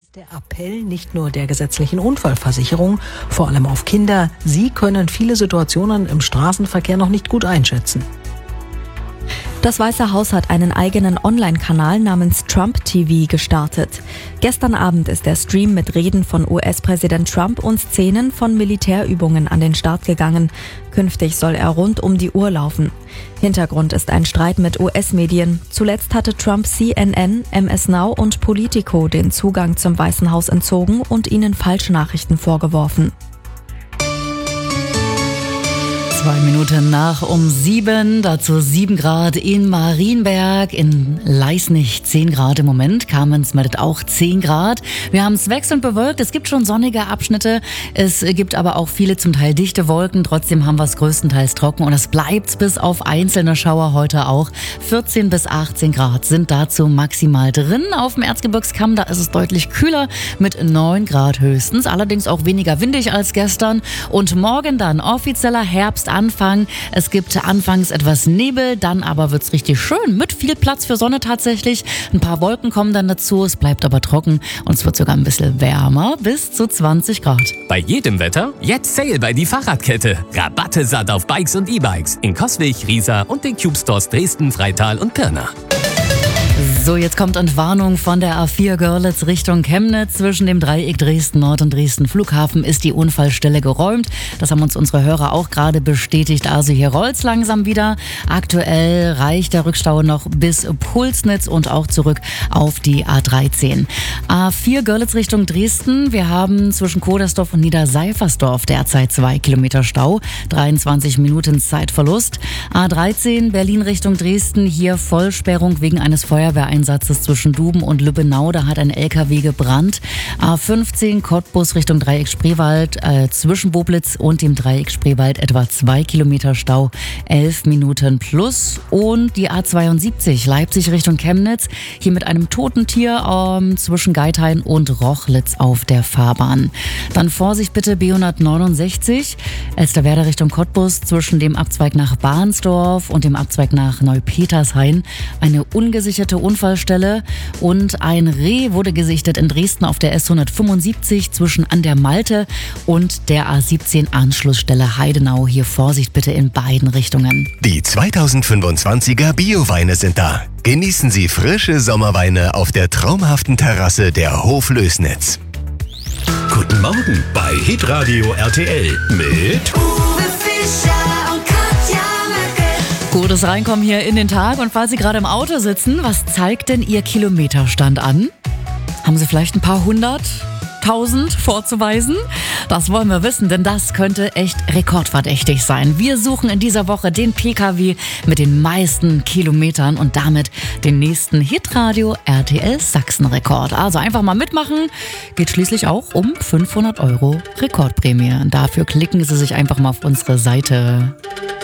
ist der Appell nicht nur der gesetzlichen Unfallversicherung, vor allem auf Kinder. Sie können viele Situationen im Straßenverkehr noch nicht gut einschätzen. Das Weiße Haus hat einen eigenen Online-Kanal namens Trump TV gestartet. Gestern Abend ist der Stream mit Reden von US-Präsident Trump und Szenen von Militärübungen an den Start gegangen. Künftig soll er rund um die Uhr laufen. Hintergrund ist ein Streit mit US-Medien. Zuletzt hatte Trump CNN, MS Now und Politico den Zugang zum Weißen Haus entzogen und ihnen Falschnachrichten vorgeworfen. 2 Minuten nach um 7, dazu 7 Grad in Marienberg, in Leisnig 10 Grad im Moment, Kamenz meldet auch 10 Grad. Wir haben es wechselnd bewölkt, es gibt schon sonnige Abschnitte, es gibt aber auch viele zum Teil dichte Wolken, trotzdem haben wir es größtenteils trocken und es bleibt bis auf einzelne Schauer heute auch. 14 bis 18 Grad sind dazu maximal drin. Auf dem Erzgebirgskamm, da ist es deutlich kühler mit 9 Grad höchstens, allerdings auch weniger windig als gestern und morgen dann offizieller Herbstanfang. Es gibt anfangs etwas Nebel, dann aber wird's richtig schön mit viel Platz für Sonne tatsächlich. Ein paar Wolken kommen dann dazu, es bleibt aber trocken und es wird sogar ein bisschen wärmer, bis zu 20 Grad. Bei jedem Wetter jetzt Sale bei die Fahrradkette. Rabatte satt auf Bikes und E-Bikes in Coswig, Riesa und den Cube Stores Dresden, Freital und Pirna. So, jetzt kommt Entwarnung von der A4 Görlitz Richtung Chemnitz. Zwischen dem Dreieck Dresden-Nord und Dresden-Flughafen ist die Unfallstelle geräumt. Das haben uns unsere Hörer auch gerade bestätigt. Also hier rollt's langsam wieder. Aktuell reicht der Rückstau noch bis Pulsnitz und auch zurück auf die A13. A4 Görlitz Richtung Dresden. Wir haben zwischen Kodersdorf und Niederseifersdorf derzeit 2 Kilometer Stau. 23 Minuten Zeitverlust. A13 Berlin Richtung Dresden. Hier Vollsperrung wegen eines Feuerwehreinsatzes zwischen Duben und Lübbenau, da hat ein LKW gebrannt. A15 Cottbus Richtung Dreieck Spreewald, zwischen Boblitz und dem Dreieck Spreewald etwa 2 Kilometer Stau, 11 Minuten plus. Und die A72 Leipzig Richtung Chemnitz, hier mit einem toten Tier zwischen Geithain und Rochlitz auf der Fahrbahn. Dann Vorsicht bitte B169, Elsterwerda Richtung Cottbus, zwischen dem Abzweig nach Bahnsdorf und dem Abzweig nach Neupetershain. Eine ungesicherte Unfallstelle und ein Reh wurde gesichtet in Dresden auf der S175 zwischen an der Malte und der A17 Anschlussstelle Heidenau. Hier Vorsicht bitte in beiden Richtungen. Die 2025er Bio-Weine sind da. Genießen Sie frische Sommerweine auf der traumhaften Terrasse der Hof Lößnitz. Guten Morgen bei Hitradio RTL mit Uwe Fischer und Katja Merkel. Gutes Reinkommen hier in den Tag und falls Sie gerade im Auto sitzen, was zeigt denn Ihr Kilometerstand an? Haben Sie vielleicht ein paar 100.000 vorzuweisen? Das wollen wir wissen, denn das könnte echt rekordverdächtig sein. Wir suchen in dieser Woche den PKW mit den meisten Kilometern und damit den nächsten Hitradio RTL Sachsen-Rekord. Also einfach mal mitmachen. Geht schließlich auch um 500 € Rekordprämie. Dafür klicken Sie sich einfach mal auf unsere Seite.